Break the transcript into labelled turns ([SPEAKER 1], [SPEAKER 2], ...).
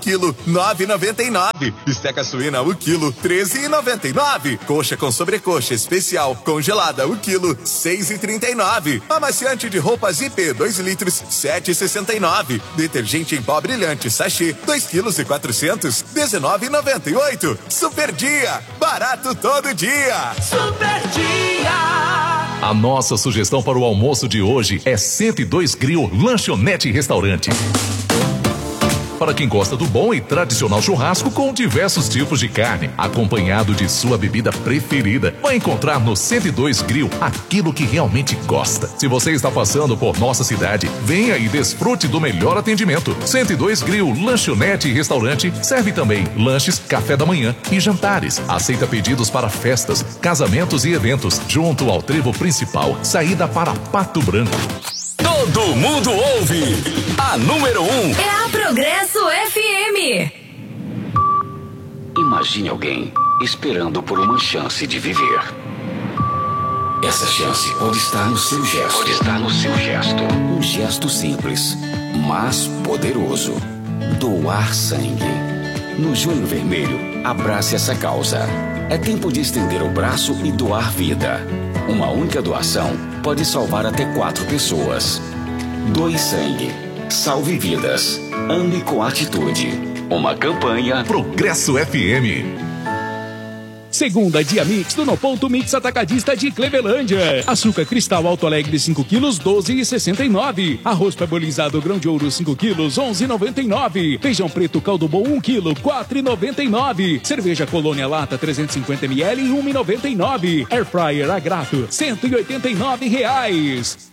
[SPEAKER 1] quilo, 9,99. Bisteca suína, o quilo, 13,99. Coxa com sobrecoxa especial, congelada, o quilo, 6,39. Amaciante de roupas IP, 2 litros, 7,69. Detergente em pó brilhante, sachê, 2 quilos e 400, 19,98. Super Dia, barato todo dia.
[SPEAKER 2] Super Dia.
[SPEAKER 3] A nossa sugestão para o almoço de hoje é 102 Grill Lanchonete e Restaurante. Para quem gosta do bom e tradicional churrasco com diversos tipos de carne, acompanhado de sua bebida preferida, vai encontrar no 102 Grill aquilo que realmente gosta. Se você está passando por nossa cidade, venha e desfrute do melhor atendimento. 102 Grill Lanchonete e Restaurante serve também lanches, café da manhã e jantares. Aceita pedidos para festas, casamentos e eventos, junto ao trevo principal, saída para Pato Branco.
[SPEAKER 4] Todo mundo ouve a número 1
[SPEAKER 5] é a Progresso FM.
[SPEAKER 6] Imagine alguém esperando por uma chance de viver. Essa chance pode estar no seu gesto. Um gesto simples, mas poderoso. Doar sangue. No Junho Vermelho, abrace essa causa. É tempo de estender o braço e doar vida. Uma única doação pode salvar até 4 pessoas. Doe sangue. Salve vidas. Ame com atitude. Uma campanha
[SPEAKER 3] Progresso FM.
[SPEAKER 7] Segunda dia mix do No Ponto Mix Atacadista de Clevelândia. Açúcar cristal Alto Alegre 5 quilos, 12,69. Arroz parbolizado grão de ouro 5 quilos, 11,99. Feijão preto caldo bom 1 quilo, 4,99. Cerveja Colônia Lata 350 ml, 1,99. Air Fryer Agrato, R$189.